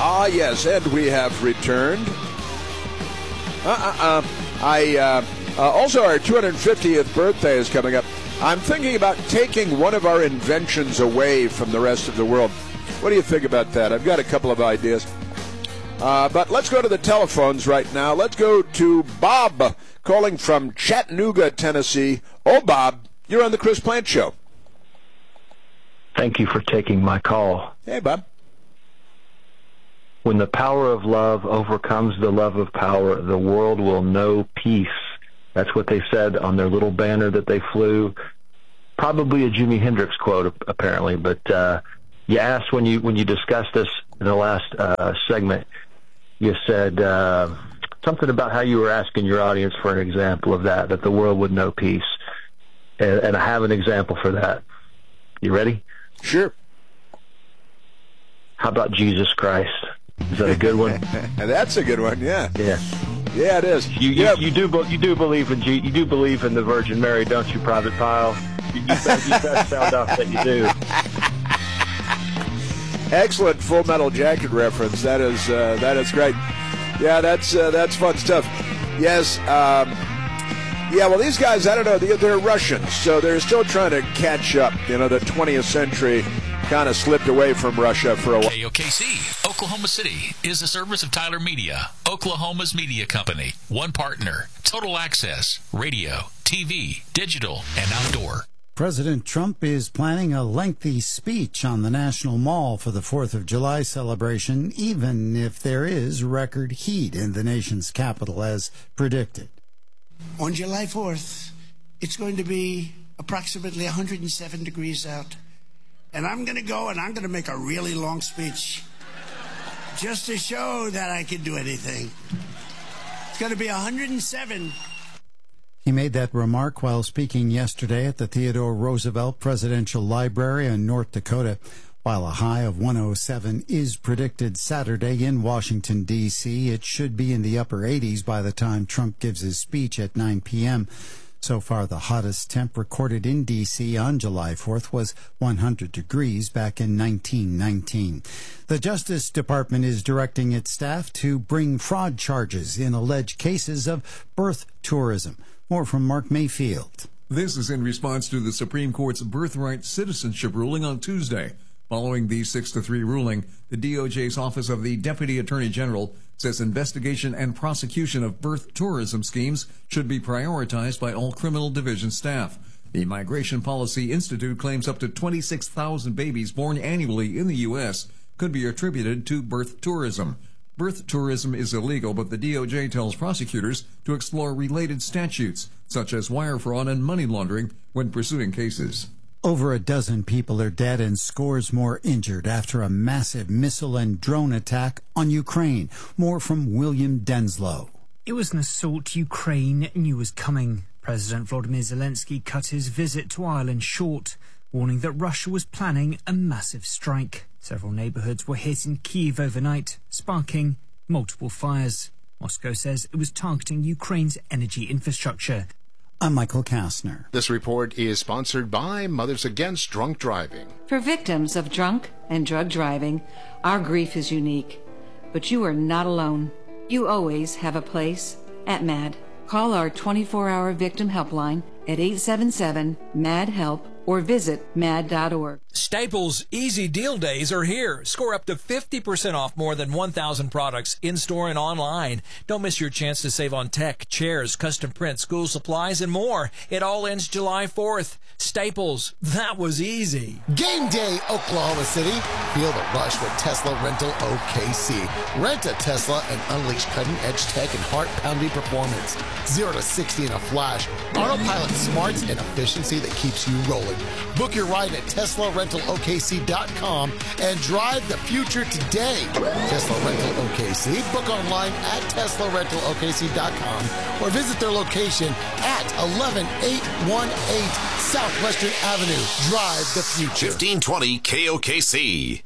Ah, yes, and we have returned. Also, our 250th birthday is coming up. I'm thinking about taking one of our inventions away from the rest of the world. What do you think about that? I've got a couple of ideas. But let's go to the telephones right now. Let's go to Bob, calling from Chattanooga, Tennessee. Oh, Bob, you're on the Chris Plante Show. Thank you for taking my call. Hey, Bob. When the power of love overcomes the love of power, the world will know peace. That's what they said on their little banner that they flew. Probably a Jimi Hendrix quote, apparently. But you asked when you discussed this in the last segment, you said something about how you were asking your audience for an example of that the world would know peace. And I have an example for that. You ready? Sure. How about Jesus Christ? Is that a good one? That's a good one. Yeah. Yeah. Yeah, it is. You do believe in the Virgin Mary, don't you, Private Pyle? You best sound off that you do. Excellent Full Metal Jacket reference. That is great. Yeah, that's fun stuff. Yes. Yeah, well, these guys, I don't know, they're Russians, so they're still trying to catch up. You know, the 20th century kind of slipped away from Russia for a while. KOKC, Oklahoma City, is a service of Tyler Media, Oklahoma's media company. One partner, total access, radio, TV, digital, and outdoor. President Trump is planning a lengthy speech on the National Mall for the 4th of July celebration, even if there is record heat in the nation's capital as predicted. On July 4th, it's going to be approximately 107 degrees out. And I'm going to go and I'm going to make a really long speech just to show that I can do anything. It's going to be 107. He made that remark while speaking yesterday at the Theodore Roosevelt Presidential Library in North Dakota. While a high of 107 is predicted Saturday in Washington, D.C., it should be in the upper 80s by the time Trump gives his speech at 9 p.m. So far, the hottest temp recorded in D.C. on July 4th was 100 degrees back in 1919. The Justice Department is directing its staff to bring fraud charges in alleged cases of birth tourism. More from Mark Mayfield. This is in response to the Supreme Court's birthright citizenship ruling on Tuesday. Following the 6-3 ruling, the DOJ's Office of the Deputy Attorney General says investigation and prosecution of birth tourism schemes should be prioritized by all criminal division staff. The Migration Policy Institute claims up to 26,000 babies born annually in the U.S. could be attributed to birth tourism. Birth tourism is illegal, but the DOJ tells prosecutors to explore related statutes, such as wire fraud and money laundering, when pursuing cases. Over a dozen people are dead and scores more injured after a massive missile and drone attack on Ukraine. More from William Denslow. It was an assault Ukraine knew was coming. President Volodymyr Zelensky cut his visit to Ireland short, warning that Russia was planning a massive strike. Several neighborhoods were hit in Kyiv overnight, sparking multiple fires. Moscow says it was targeting Ukraine's energy infrastructure. I'm Michael Kastner. This report is sponsored by Mothers Against Drunk Driving. For victims of drunk and drug driving, our grief is unique. But you are not alone. You always have a place at MAD. Call our 24-hour victim helpline at 877-MAD-HELP or visit mad.org. Staples Easy Deal Days are here. Score up to 50% off more than 1,000 products in-store and online. Don't miss your chance to save on tech, chairs, custom print, school supplies, and more. It all ends July 4th. Staples, that was easy. Game day, Oklahoma City. Feel the rush with Tesla Rental OKC. Rent a Tesla and unleash cutting-edge tech and heart-pounding performance. 0 to 60 in a flash. Autopilot smarts and efficiency that keeps you rolling. Book your ride at TeslaRentalOKC.com and drive the future today. Tesla Rental OKC. Book online at TeslaRentalOKC.com or visit their location at 11818 Southwestern Avenue. Drive the future. 1520 KOKC.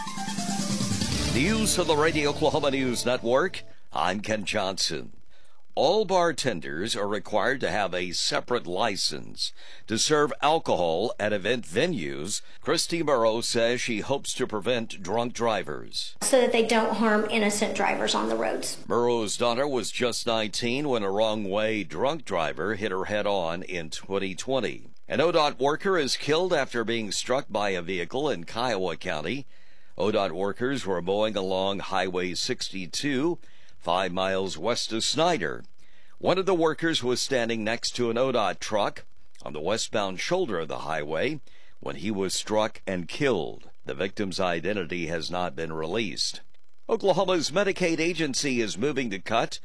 News from the Radio Oklahoma News Network. I'm Ken Johnson. all bartenders are required to have a separate license to serve alcohol at event venues. Christy Murrow says she hopes to prevent drunk drivers, so that they don't harm innocent drivers on the roads. Murrow's daughter was just 19 when a wrong-way drunk driver hit her head-on in 2020. An ODOT worker is killed after being struck by a vehicle in Kiowa County. ODOT workers were mowing along Highway 62, 5 miles west of Snyder. One of the workers was standing next to an ODOT truck on the westbound shoulder of the highway when he was struck and killed. The victim's identity has not been released. Oklahoma's Medicaid agency is moving to cut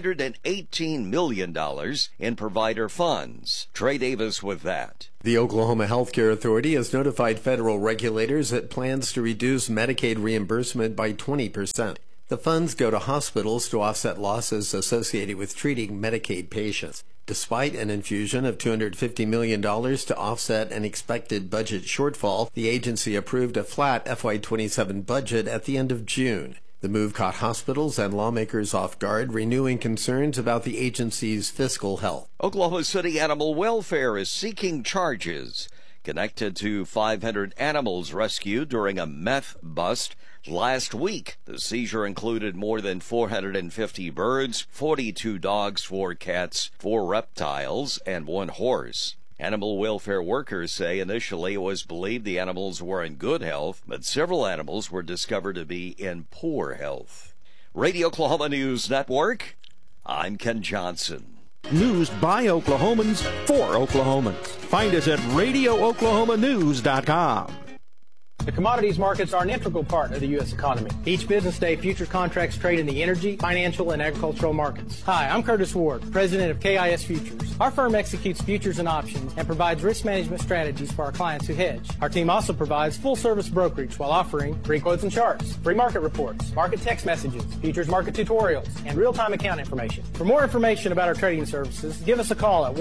$218 million in provider funds. Trey Davis with that. The Oklahoma Healthcare Authority has notified federal regulators it plans to reduce Medicaid reimbursement by 20%. The funds go to hospitals to offset losses associated with treating Medicaid patients. Despite an infusion of $250 million to offset an expected budget shortfall, the agency approved a flat FY27 budget at the end of June. The move caught hospitals and lawmakers off guard, renewing concerns about the agency's fiscal health. Oklahoma City Animal Welfare is seeking charges connected to 500 animals rescued during a meth bust last week. The seizure included more than 450 birds, 42 dogs, 4 cats, 4 reptiles, and 1 horse. Animal welfare workers say initially it was believed the animals were in good health, but several animals were discovered to be in poor health. Radio Oklahoma News Network, I'm Ken Johnson. News by Oklahomans for Oklahomans. Find us at RadioOklahomaNews.com. The commodities markets are an integral part of the U.S. economy. Each business day, futures contracts trade in the energy, financial, and agricultural markets. Hi, I'm Curtis Ward, president of KIS Futures. Our firm executes futures and options and provides risk management strategies for our clients who hedge. Our team also provides full-service brokerage while offering free quotes and charts, free market reports, market text messages, futures market tutorials, and real-time account information. For more information about our trading services, give us a call at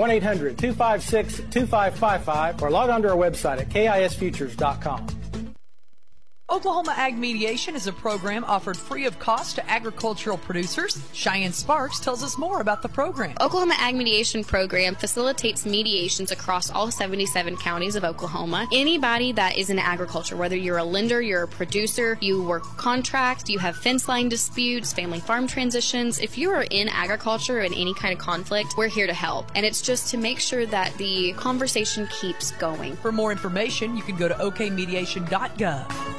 1-800-256-2555 or log on to our website at KISFutures.com. Oklahoma Ag Mediation is a program offered free of cost to agricultural producers. Cheyenne Sparks tells us more about the program. Oklahoma Ag Mediation program facilitates mediations across all 77 counties of Oklahoma. Anybody that is in agriculture, whether you're a lender, you're a producer, you work contract, you have fence line disputes, family farm transitions, if you are in agriculture in any kind of conflict, we're here to help. And it's just to make sure that the conversation keeps going. For more information, you can go to okmediation.gov.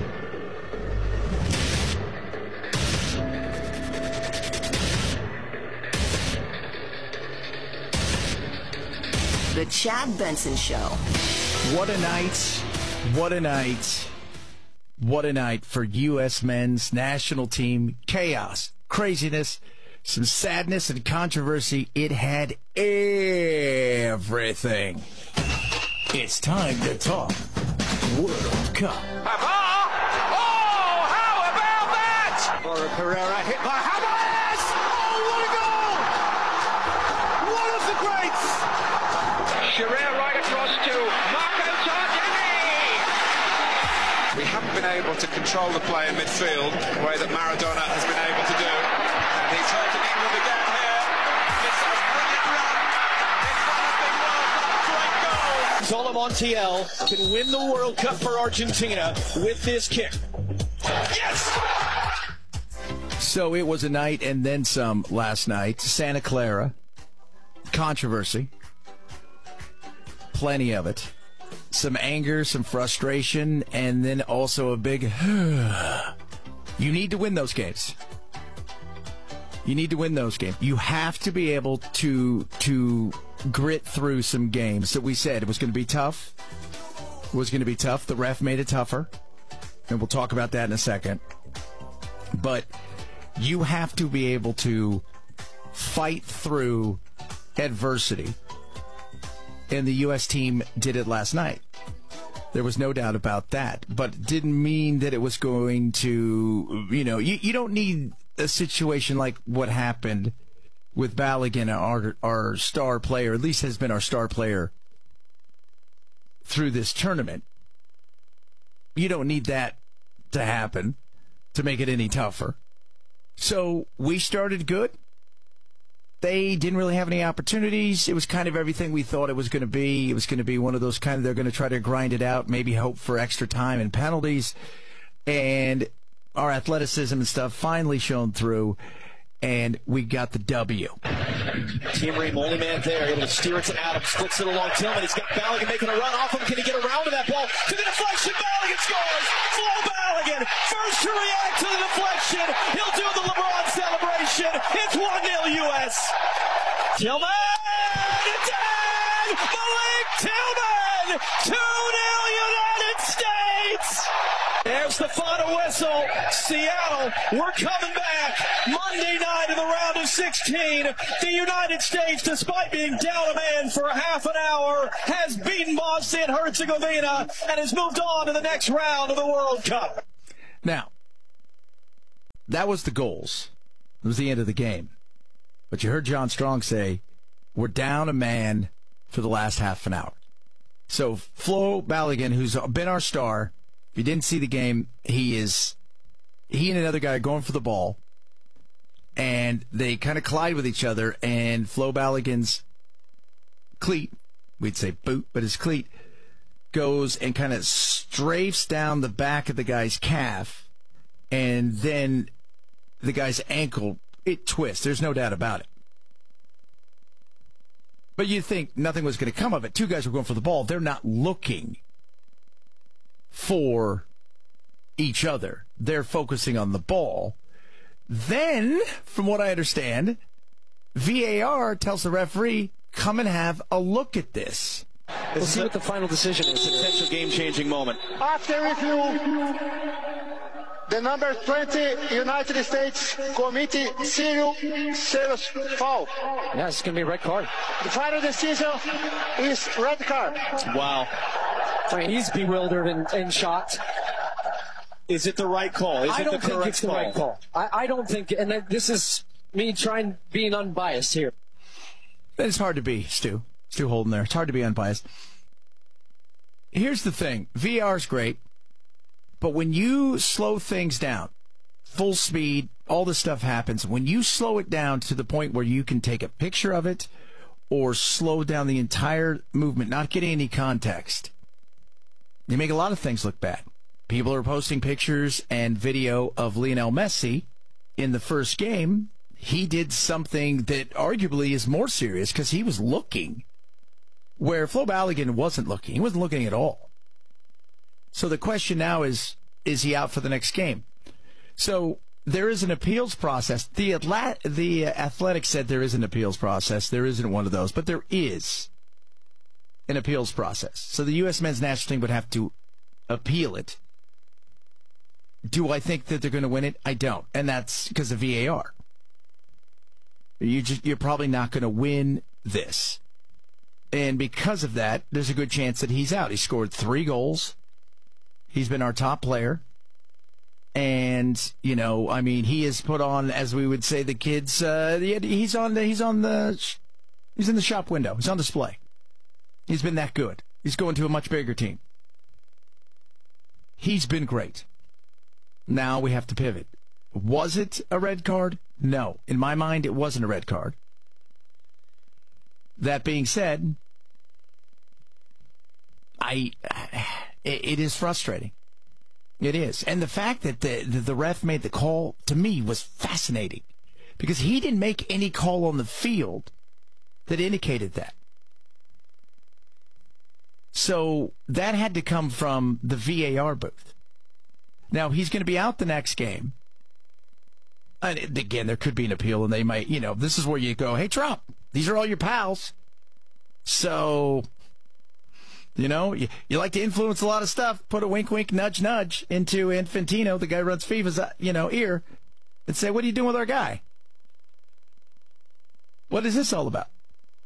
The Chad Benson Show. What a night. What a night. What a night for U.S. men's national team. Chaos, craziness, some sadness and controversy. It had everything. It's time to talk World Cup. Oh, how about that? Laura Pereira hit by Hamas. Oh, what a goal! One of the greats. Sherrill right across to Marco Tardini. We haven't been able to control the play in midfield the way that Maradona has been able to do. And he's hurting England again here. It's a brilliant run. It's one of the World Cup joint goals. Solomon Montiel can win the World Cup for Argentina with this kick. Yes! So it was a night and then some last night. Santa Clara. Controversy. Plenty of it. Some anger, some frustration, and then also a big you need to win those games. You need to win those games. You have to be able to grit through some games that we said it was going to be tough. It was going to be tough. The ref made it tougher, and we'll talk about that in a second. But you have to be able to fight through adversity. And the U.S. team did it last night. There was no doubt about that. But it didn't mean that it was going to, you don't need a situation like what happened with Balogun, our star player, at least has been our star player through this tournament. You don't need that to happen to make it any tougher. So we started good. they didn't really have any opportunities. It was kind of everything we thought it was going to be. It was going to be one of those kind of, they're going to try to grind it out, maybe hope for extra time and penalties. And our athleticism and stuff finally shone through, and we got the W. Team Ream, only man there, able to steer it to Adams, flicks it along Tillman. He's got Balogun making a run off him. Can he get around to that ball? To the deflection, Balogun scores! Flo Balogun, first to react to the deflection. He'll do the LeBron celebration. It's 1-0 U.S. Tillman! Malik Tillman! 2-0 United States! There's the final whistle. Seattle, we're coming back. Monday night in the round of 16. The United States, despite being down a man for half an hour, has beaten Bosnia-Herzegovina and has moved on to the next round of the World Cup. Now, that was the goals. It was the end of the game. But you heard John Strong say, we're down a man for the last half an hour. So Flo Balogun, who's been our star, if you didn't see the game, he and another guy are going for the ball, and they kind of collide with each other, and Flo Balogun's cleat, we'd say boot, but his cleat goes and kind of strafes down the back of the guy's calf, and then the guy's ankle, it twists. There's no doubt about it. But you'd think nothing was going to come of it. Two guys were going for the ball. They're not looking for each other. They're focusing on the ball. Then, from what I understand, VAR tells the referee, come and have a look at this. We'll see what the final decision is. A potential game-changing moment. After review, the number 20 United States committee serious foul. Yeah, it's going to be a red card. The final decision is red card. Wow. I mean, he's bewildered and shocked. Is it the right call? I don't think it's the right call. I don't think, and this is me being unbiased here. It's hard to be, Stu Holden there. It's hard to be unbiased. Here's the thing. VR's great, but when you slow things down, full speed, all this stuff happens. When you slow it down to the point where you can take a picture of it or slow down the entire movement, not getting any context, you make a lot of things look bad. People are posting pictures and video of Lionel Messi in the first game. He did something that arguably is more serious because he was looking where Flo Balogun wasn't looking. He wasn't looking at all. So the question now is he out for the next game? So there is an appeals process. The Athletic said there is an appeals process. There isn't one of those, but there is an appeals process. So the U.S. men's national team would have to appeal it. Do I think that they're going to win it? I don't. And that's because of VAR. You're probably not going to win this. And because of that, there's a good chance that he's out. He scored 3 goals. He's been our top player. And, he has put on, as we would say, the kids, he's in the shop window. He's on display. He's been that good. He's going to a much bigger team. He's been great. Now we have to pivot. Was it a red card? No. In my mind, it wasn't a red card. That being said, it is frustrating. It is. And the fact that the ref made the call, to me, was fascinating. Because he didn't make any call on the field that indicated that. So that had to come from the VAR booth. Now, he's going to be out the next game. And again, there could be an appeal, and they might, this is where you go, hey, Trump, these are all your pals. So, you like to influence a lot of stuff. Put a wink, wink, nudge, nudge into Infantino, the guy who runs FIFA's, ear, and say, what are you doing with our guy? What is this all about?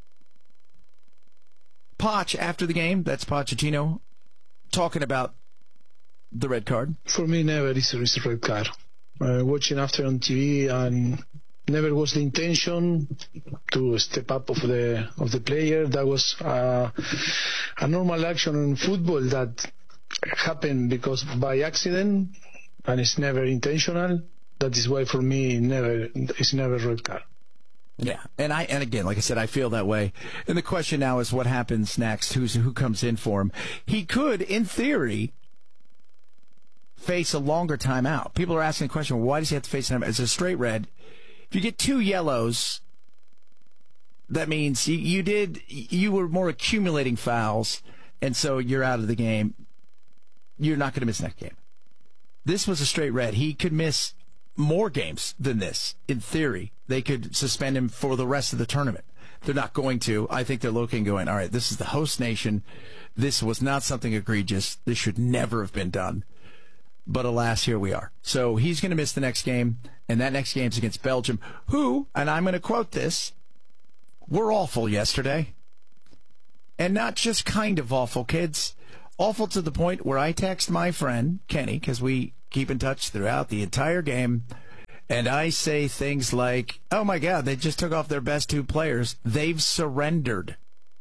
Poch, after the game, that's Pochettino, talking about the red card. For me, never is a red card. Watching after on TV, and never was the intention to step up of the player. That was a normal action in football that happened because by accident, and it's never intentional. That is why for me, it's never red card. Yeah, and again, like I said, I feel that way. And the question now is what happens next? Who comes in for him? He could, in theory, face a longer timeout. People are asking the question, well, why does he have to face an timeout? It's a straight red. If you get 2 yellows, that means you were more accumulating fouls, and so you're out of the game. You're not going to miss next game. This was a straight red. He could miss more games than this, in theory. They could suspend him for the rest of the tournament. They're not going to. I think they're looking, going, all right, this is the host nation. This was not something egregious. This should never have been done. But alas, here we are. So he's going to miss the next game, and that next game's against Belgium, who, and I'm going to quote this, were awful yesterday. And not just kind of awful, kids. Awful to the point where I text my friend, Kenny, because we keep in touch throughout the entire game, and I say things like, oh my God, they just took off their best 2 players. They've surrendered.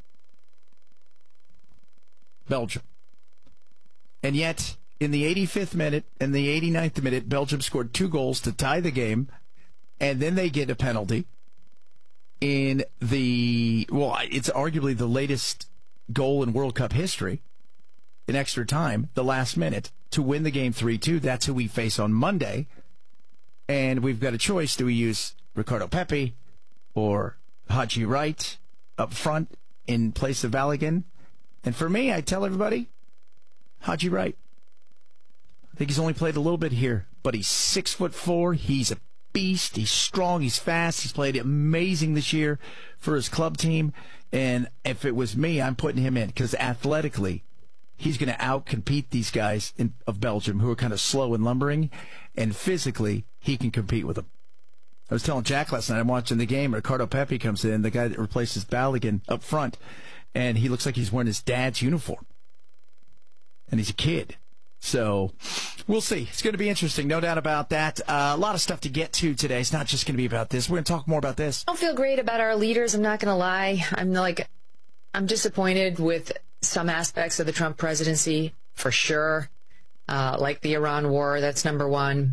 Belgium. And yet, in the 85th minute and the 89th minute, Belgium scored 2 goals to tie the game, and then they get a penalty in it's arguably the latest goal in World Cup history, in extra time, the last minute, to win the game 3-2. That's who we face on Monday. And we've got a choice. Do we use Ricardo Pepi or Haji Wright up front in place of Balogun? And for me, I tell everybody, Haji Wright. I think he's only played a little bit here, but he's 6'4". He's a beast. He's strong. He's fast. He's played amazing this year for his club team. And if it was me, I'm putting him in because athletically, he's going to out-compete these guys of Belgium who are kind of slow and lumbering, and physically, he can compete with them. I was telling Jack last night, I'm watching the game, Ricardo Pepi comes in, the guy that replaces Balogun up front, and he looks like he's wearing his dad's uniform. And he's a kid. So, we'll see. It's going to be interesting, no doubt about that. A lot of stuff to get to today. It's not just going to be about this. We're going to talk more about this. I don't feel great about our leaders, I'm not going to lie. I'm disappointed with some aspects of the Trump presidency, for sure, like the Iran war. That's number one.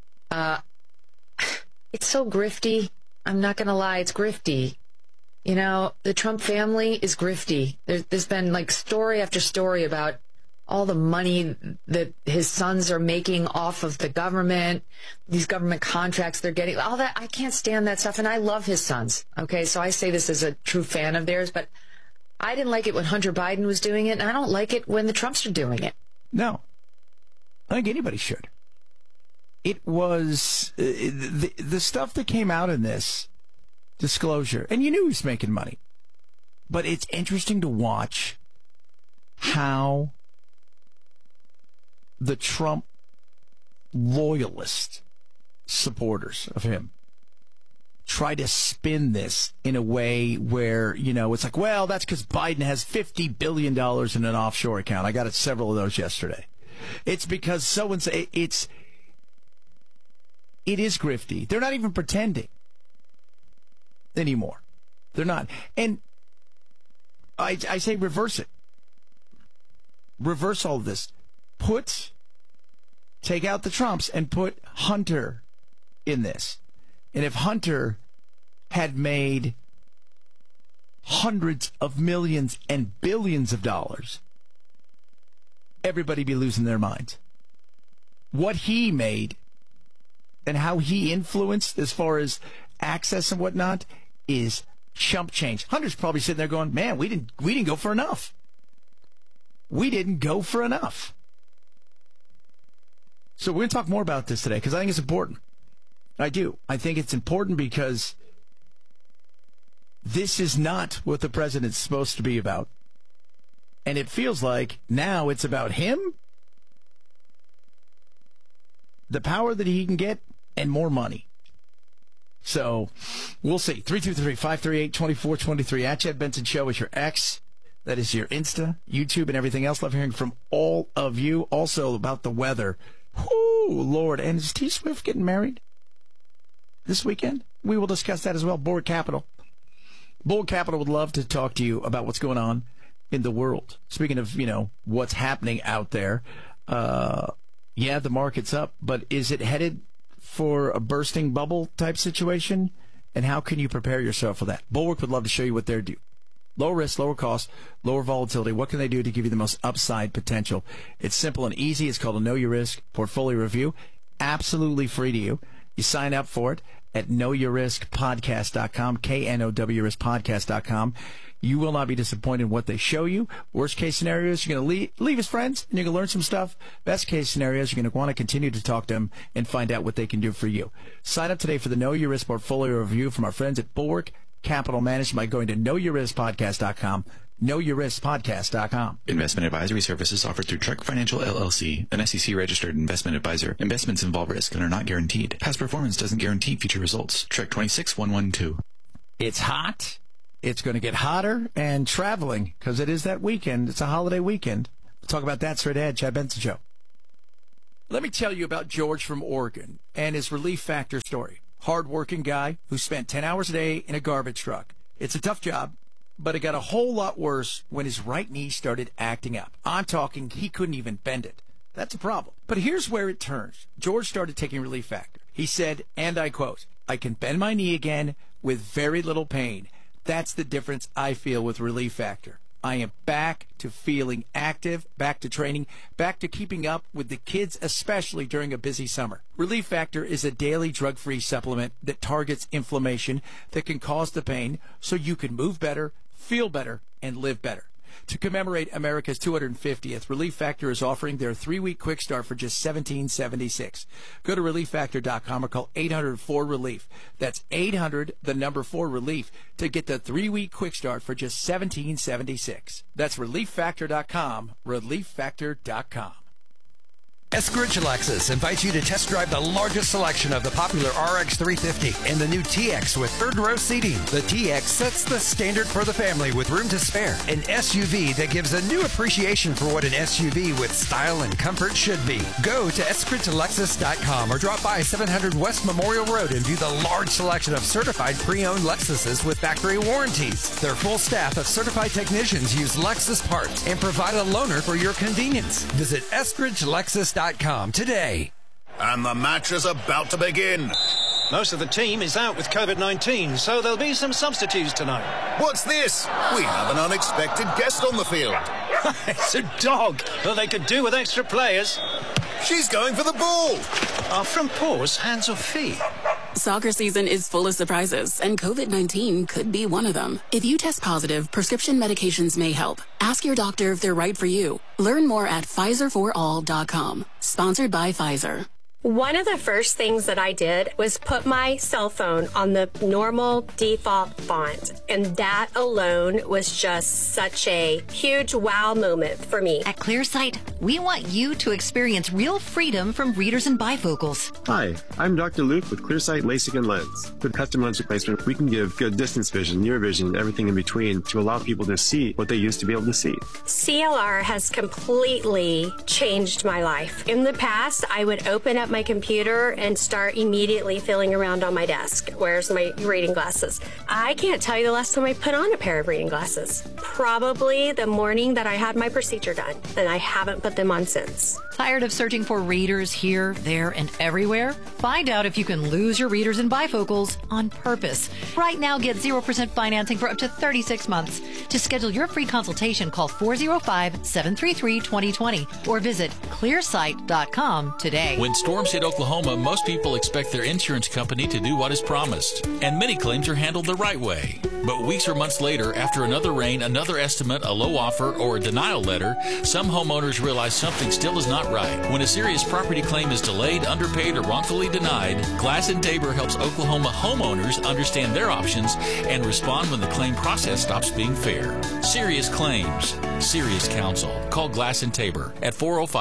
It's so grifty. I'm not going to lie. It's grifty. You know, the Trump family is grifty. There's been like story after story about all the money that his sons are making off of the government, these government contracts they're getting, all that. I can't stand that stuff, and I love his sons. Okay, so I say this as a true fan of theirs, but I didn't like it when Hunter Biden was doing it, and I don't like it when the Trumps are doing it. No. I think anybody should. It was the stuff that came out in this disclosure, and you knew he was making money, but it's interesting to watch how the Trump loyalist supporters of him try to spin this in a way where, you know, it's like, well, that's because Biden has $50 billion in an offshore account. I got several of those yesterday. It's because so-and-so, it is grifty. They're not even pretending anymore. They're not. And I say reverse it. Reverse all of this. Take out the Trumps and put Hunter in this. And if Hunter had made hundreds of millions and billions of dollars, everybody be losing their minds. What he made and how he influenced as far as access and whatnot is chump change. Hunter's probably sitting there going, man, we didn't go for enough. We didn't go for enough. So we're going to talk more about this today because I think it's important. I do. I think it's important because this is not what the president's supposed to be about. And it feels like now it's about him, the power that he can get, and more money. So we'll see. 323-538-2423. At Chad Benson Show is your X. That is your Insta, YouTube, and everything else. Love hearing from all of you. Also about the weather. Whoo, Lord. And is T. Swift getting married this weekend? We will discuss that as well. Board Capital. Board Capital would love to talk to you about what's going on in the world. Speaking of, what's happening out there. The market's up, but is it headed for a bursting bubble type situation? And how can you prepare yourself for that? Bulwark would love to show you what they're doing. Lower risk, lower cost, lower volatility. What can they do to give you the most upside potential? It's simple and easy. It's called a Know Your Risk Portfolio Review. Absolutely free to you. You sign up for it at knowyourriskpodcast.com, KNOWriskpodcast.com. You will not be disappointed in what they show you. Worst case scenario is you're going to leave as friends and you're going to learn some stuff. Best case scenario is you're going to want to continue to talk to them and find out what they can do for you. Sign up today for the Know Your Risk Portfolio Review from our friends at Bulwark Capital Management by going to knowyourriskpodcast.com. knowyourriskpodcast.com. Investment advisory services offered through Trek Financial LLC, an SEC-registered investment advisor. Investments involve risk and are not guaranteed. Past performance doesn't guarantee future results. Trek 26112. It's hot. It's going to get hotter, and traveling, because it is that weekend. It's a holiday weekend. We'll talk about that straight ahead. Chad Benson Show. Let me tell you about George from Oregon and his Relief Factor story. Hard-working guy who spent 10 hours a day in a garbage truck. It's a tough job, but it got a whole lot worse when his right knee started acting up. I'm talking he couldn't even bend it. That's a problem. But here's where it turns. George started taking Relief Factor. He said, and I quote, "I can bend my knee again with very little pain. That's the difference I feel with Relief Factor. I am back to feeling active, back to training, back to keeping up with the kids, especially during a busy summer. Relief Factor is a daily drug-free supplement that targets inflammation that can cause the pain so you can move better, feel better, and live better." To commemorate America's 250th, Relief Factor is offering their 3-week quick start for just $17.76. Go to ReliefFactor.com or call 800-4RELIEF. That's 800-4RELIEF to get the 3-week quick start for just $17.76. That's ReliefFactor.com, ReliefFactor.com. Eskridge Lexus invites you to test drive the largest selection of the popular RX 350 and the new TX with third-row seating. The TX sets the standard for the family with room to spare. An SUV that gives a new appreciation for what an SUV with style and comfort should be. Go to EskridgeLexus.com or drop by 700 West Memorial Road and view the large selection of certified pre-owned Lexuses with factory warranties. Their full staff of certified technicians use Lexus parts and provide a loaner for your convenience. Visit EskridgeLexus.com today. And the match is about to begin. Most of the team is out with COVID-19, so there'll be some substitutes tonight. What's this? We have an unexpected guest on the field. It's a dog, but they could do with extra players. She's going for the ball. Are front paws hands or feet? Soccer season is full of surprises, and COVID-19 could be one of them. If you test positive, prescription medications may help. Ask your doctor if they're right for you. Learn more at PfizerForAll.com. Sponsored by Pfizer. One of the first things that I did was put my cell phone on the normal default font, and that alone was just such a huge wow moment for me. At ClearSight, we want you to experience real freedom from readers and bifocals. Hi, I'm Dr. Luke with ClearSight LASIK and Lens. With custom lens replacement, we can give good distance vision, near vision, and everything in between to allow people to see what they used to be able to see. CLR has completely changed my life. In the past, I would open up my computer and start immediately feeling around on my desk. Where's my reading glasses? I can't tell you the last time I put on a pair of reading glasses. Probably the morning that I had my procedure done, and I haven't put them on since. Tired of searching for readers here, there, and everywhere? Find out if you can lose your readers and bifocals on purpose. Right now, get 0% financing for up to 36 months. To schedule your free consultation, call 405-733-2020 or visit clearsight.com today. When storms hit Oklahoma, most people expect their insurance company to do what is promised, and many claims are handled the right way. But weeks or months later, after another rain, another estimate, a low offer, or a denial letter, some homeowners realize something still is not right. When a serious property claim is delayed, underpaid, or wrongfully denied, Glass & Tabor helps Oklahoma homeowners understand their options and respond when the claim process stops being fair. Serious claims, serious counsel. Call Glass & Tabor at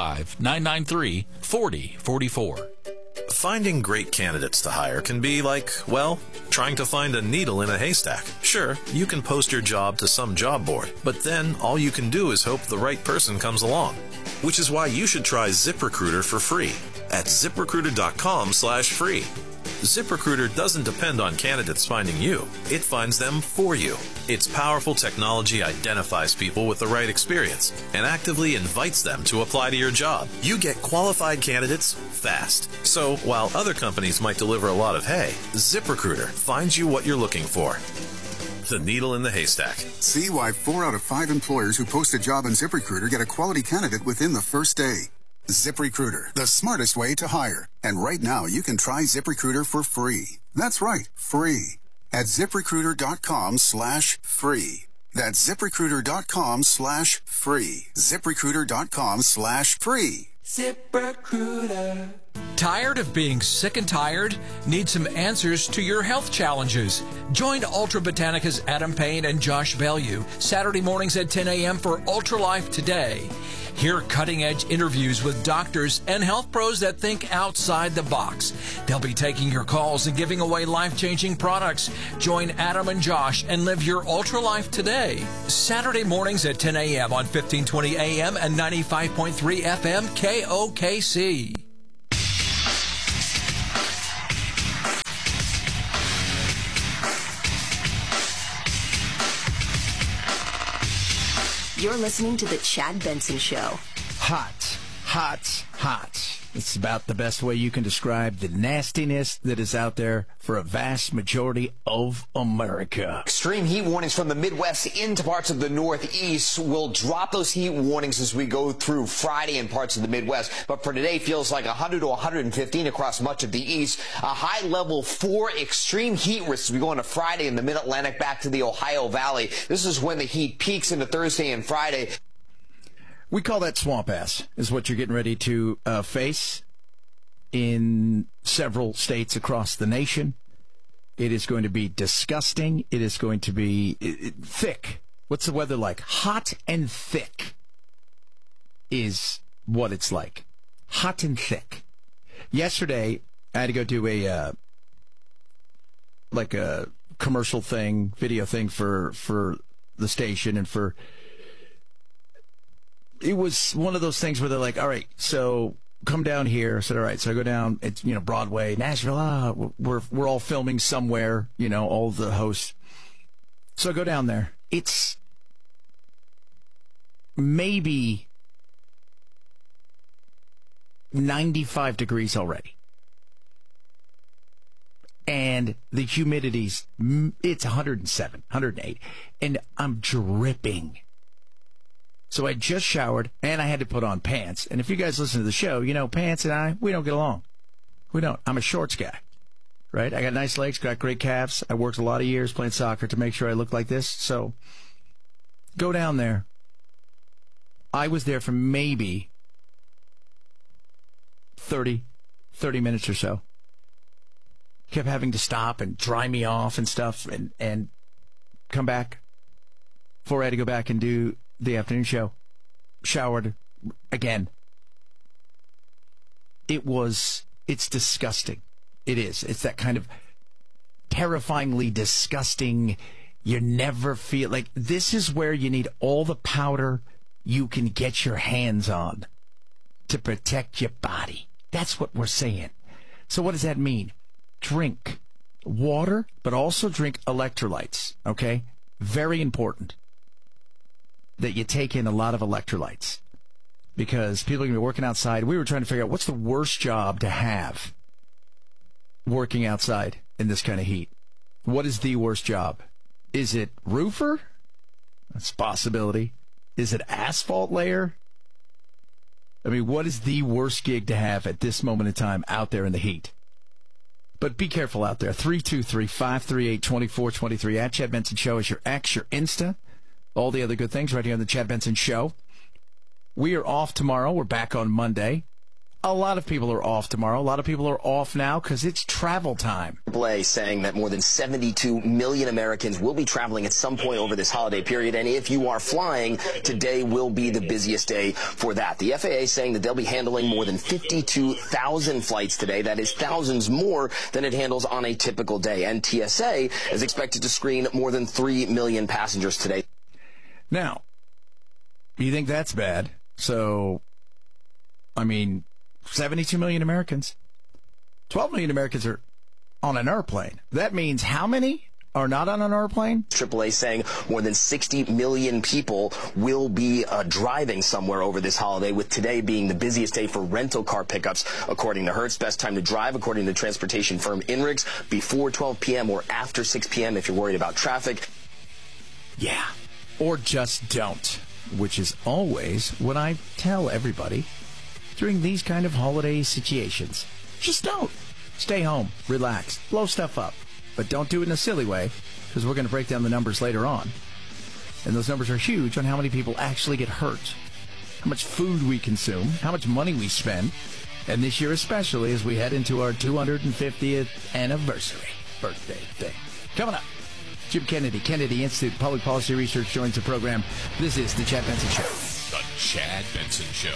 405-993-4044. Finding great candidates to hire can be like, well, trying to find a needle in a haystack. Sure, you can post your job to some job board, but then all you can do is hope the right person comes along. Which is why you should try ZipRecruiter for free at ZipRecruiter.com/free. ZipRecruiter doesn't depend on candidates finding you. It finds them for you. Its powerful technology identifies people with the right experience and actively invites them to apply to your job. You get qualified candidates fast. So while other companies might deliver a lot of hay, ZipRecruiter finds you what you're looking for. The needle in the haystack. See why 4 out of 5 employers who post a job on ZipRecruiter get a quality candidate within the first day. ZipRecruiter, the smartest way to hire. And right now, you can try ZipRecruiter for free. That's right, free. At ZipRecruiter.com/free. That's ZipRecruiter.com/free. ZipRecruiter.com/free. ZipRecruiter. Tired of being sick and tired? Need some answers to your health challenges? Join Ultra Botanica's Adam Payne and Josh Bellew Saturday mornings at 10 a.m. for Ultra Life Today. Hear cutting-edge interviews with doctors and health pros that think outside the box. They'll be taking your calls and giving away life-changing products. Join Adam and Josh and live your Ultra Life today. Saturday mornings at 10 a.m. on 1520 a.m. and 95.3 FM KOKC. You're listening to The Chad Benson Show. Hot, hot, hot. It's about the best way you can describe the nastiness that is out there for a vast majority of America. Extreme heat warnings from the Midwest into parts of the Northeast. Will drop those heat warnings as we go through Friday in parts of the Midwest. But for today, feels like 100 to 115 across much of the East. A high level 4 extreme heat risks as we go into Friday in the Mid-Atlantic back to the Ohio Valley. This is when the heat peaks into Thursday and Friday. We call that swamp ass, is what you're getting ready to face in several states across the nation. It is going to be disgusting. It is going to be thick. What's the weather like? Hot and thick is what it's like. Hot and thick. Yesterday, I had to go do a commercial thing, video thing for the station and for... It was one of those things where they're like, all right, so come down here. I said, all right. So I go down, it's, Broadway, Nashville. We're all filming somewhere, all the hosts. So I go down there. It's maybe 95 degrees already. And the humidity's, it's 107, 108. And I'm dripping. So I just showered, and I had to put on pants. And if you guys listen to the show, Pants and I, we don't get along. We don't. I'm a shorts guy, right? I got nice legs, got great calves. I worked a lot of years playing soccer to make sure I look like this. So go down there. I was there for maybe 30 minutes or so. Kept having to stop and dry me off and stuff and come back before I had to go back and do the afternoon show. Showered again. It's disgusting. It is. It's that kind of terrifyingly disgusting. You never feel like this is where you need all the powder you can get your hands on to protect your body. That's what we're saying. So what does that mean? Drink water, but also drink electrolytes. Okay? Very important that you take in a lot of electrolytes because people are going to be working outside. We were trying to figure out what's the worst job to have working outside in this kind of heat. What is the worst job? Is it roofer? That's a possibility. Is it asphalt layer? I mean, what is the worst gig to have at this moment in time out there in the heat? But be careful out there. 323-538-2423 at Chad Benson Show is your X, your Insta. All the other good things right here on the Chad Benson Show. We are off tomorrow. We're back on Monday. A lot of people are off tomorrow. A lot of people are off now because it's travel time. AAA saying that more than 72 million Americans will be traveling at some point over this holiday period. And if you are flying, today will be the busiest day for that. The FAA saying that they'll be handling more than 52,000 flights today. That is thousands more than it handles on a typical day. And TSA is expected to screen more than 3 million passengers today. Now, you think that's bad? So, 72 million Americans. 12 million Americans are on an airplane. That means how many are not on an airplane? AAA saying more than 60 million people will be driving somewhere over this holiday, with today being the busiest day for rental car pickups, according to Hertz. Best time to drive, according to transportation firm INRIX, before 12 p.m. or after 6 p.m. if you're worried about traffic. Yeah, or just don't, which is always what I tell everybody during these kind of holiday situations. Just don't. Stay home, relax, blow stuff up. But don't do it in a silly way, because we're going to break down the numbers later on. And those numbers are huge on how many people actually get hurt, how much food we consume, how much money we spend, and this year especially as we head into our 250th anniversary birthday thing. Coming up, Jim Kennedy, Kennedy Institute Public Policy Research joins the program. This is The Chad Benson Show. The Chad Benson Show.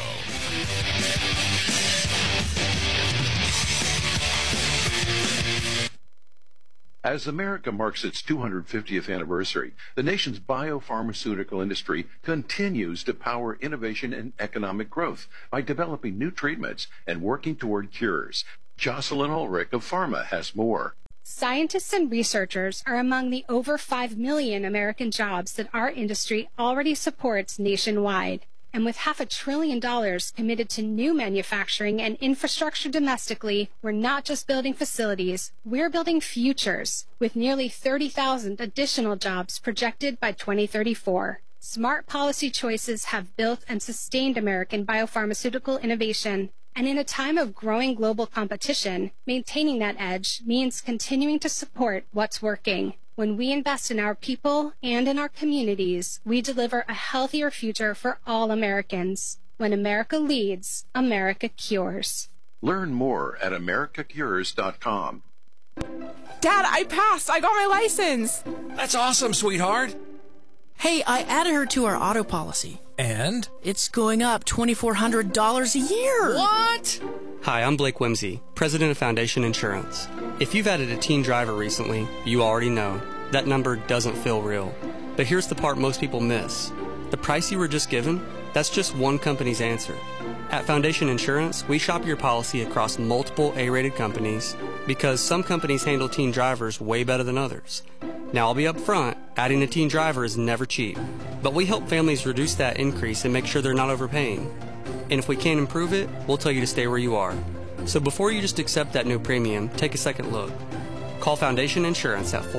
As America marks its 250th anniversary, the nation's biopharmaceutical industry continues to power innovation and economic growth by developing new treatments and working toward cures. Jocelyn Ulrich of Pharma has more. Scientists and researchers are among the over 5 million American jobs that our industry already supports nationwide. And with $500 billion committed to new manufacturing and infrastructure domestically, we're not just building facilities, we're building futures, with nearly 30,000 additional jobs projected by 2034. Smart policy choices have built and sustained American biopharmaceutical innovation. And in a time of growing global competition, maintaining that edge means continuing to support what's working. When we invest in our people and in our communities, we deliver a healthier future for all Americans. When America leads, America cures. Learn more at americacures.com. Dad, I passed. I got my license. That's awesome, sweetheart. Hey, I added her to our auto policy. And? It's going up $2,400 a year. What? Hi, I'm Blake Whimsy, president of Foundation Insurance. If you've added a teen driver recently, you already know that number doesn't feel real. But here's the part most people miss. The price you were just given, that's just one company's answer. At Foundation Insurance, we shop your policy across multiple A-rated companies because some companies handle teen drivers way better than others. Now, I'll be upfront, adding a teen driver is never cheap, but we help families reduce that increase and make sure they're not overpaying. And if we can't improve it, we'll tell you to stay where you are. So before you just accept that new premium, take a second look. Call Foundation Insurance at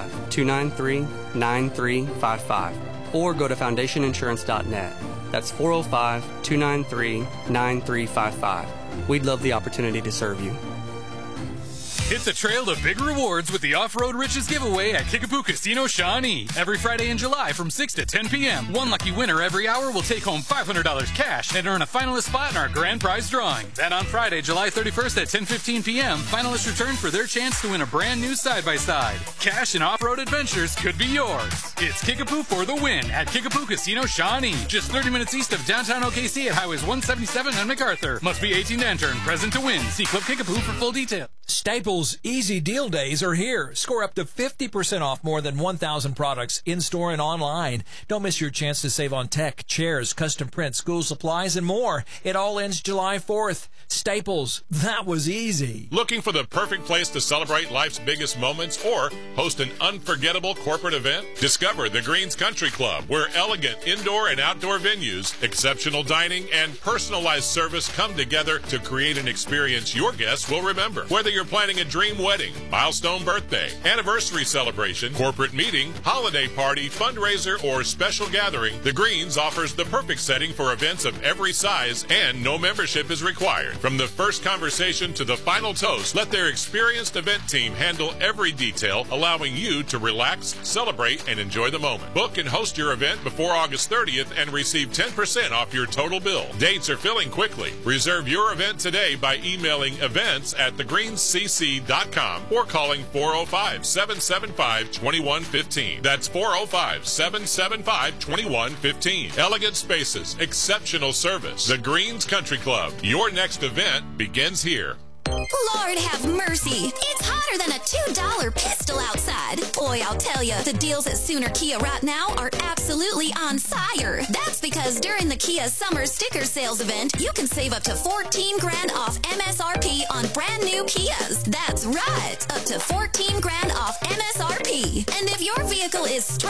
405-293-9355 or go to foundationinsurance.net. That's 405-293-9355. We'd love the opportunity to serve you. Hit the trail to big rewards with the Off-Road Riches giveaway at Kickapoo Casino Shawnee. Every Friday in July from 6 to 10 p.m. One lucky winner every hour will take home $500 cash and earn a finalist spot in our grand prize drawing. Then on Friday, July 31st at 10:15 p.m., finalists return for their chance to win a brand new side-by-side. Cash and off-road adventures could be yours. It's Kickapoo for the win at Kickapoo Casino Shawnee. Just 30 minutes east of downtown OKC at Highways 177 and MacArthur. Must be 18 to enter and present to win. See Club Kickapoo for full details. Staples Easy Deal Days are here. Score up to 50% off more than 1,000 products in-store and online. Don't miss your chance to save on tech, chairs, custom print, school supplies, and more. It all ends July 4th. Staples, that was easy. Looking for the perfect place to celebrate life's biggest moments or host an unforgettable corporate event? Discover the Greens Country Club, where elegant indoor and outdoor venues, exceptional dining, and personalized service come together to create an experience your guests will remember. Whether you're planning a dream wedding, milestone birthday, anniversary celebration, corporate meeting, holiday party, fundraiser, or special gathering, the Greens offers the perfect setting for events of every size, and no membership is required. From the first conversation to the final toast, let their experienced event team handle every detail, allowing you to relax, celebrate, and enjoy the moment. Book and host your event before August 30th and receive 10% off your total bill. Dates are filling quickly. Reserve your event today by emailing events@thegreenscc.com or calling 405-775-2115. That's 405-775-2115. Elegant spaces, exceptional service. The Greens Country Club. Your next event begins here. Lord have mercy. It's hotter than a $2 pistol outside. boy, I'll tell you, the deals at Sooner Kia right now are absolutely on fire. That's because during the Kia Summer Sticker Sales event, you can save up to $14,000 off MSRP on brand new Kias. That's right, up to $14,000 off MSRP. And if your vehicle is